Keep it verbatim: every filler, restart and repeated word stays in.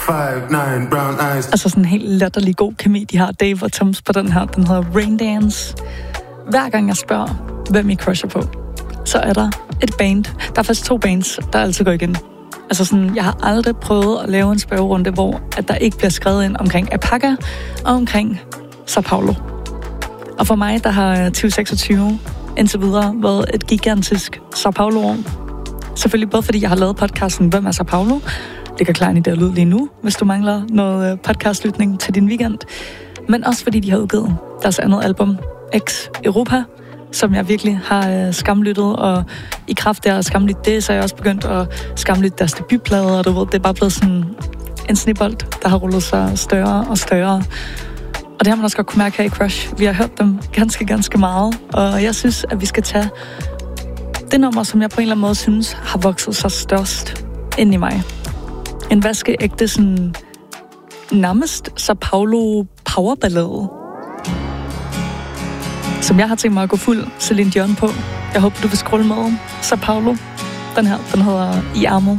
five nine brown eyes. Altså sådan en helt latterlig god kemi, de har, Dave og Toms, på den her. Den hedder Rain Dance. Hver gang jeg spørger, hvem I crusher på, så er der et band. Der er faktisk to bands, der altid går igen. Altså sådan, jeg har aldrig prøvet at lave en spørgerunde, hvor at der ikke bliver skrevet ind omkring Apaka og omkring Sao Paulo. Og for mig, der har tyve seksogtyve indtil videre været et gigantisk Sao Paulo-år. Selvfølgelig både fordi jeg har lavet podcasten Hvem er Sao Paulo? Det kan klare en idé at lyde lige nu, hvis du mangler noget podcastlytning til din weekend. Men også fordi de har udgivet deres andet album, X Europa, som jeg virkelig har øh, skamlyttet, og i kraft af at skamlytte det, så er jeg også begyndt at skamlytte deres debutplade, og du ved, det er bare blevet sådan en snebold, der har rullet sig større og større. Og det har man også godt kunne mærke her i Crush. Vi har hørt dem ganske, ganske meget, og jeg synes, at vi skal tage det nummer, som jeg på en eller anden måde synes har vokset sig størst ind i mig. En vaskeægte, sådan nærmest Sao Paulo powerballade, som jeg har tænkt mig at gå fuld Celine Dion på. Jeg håber, du vil scrolle med. Sao Paulo. Den her, den hedder I Amo.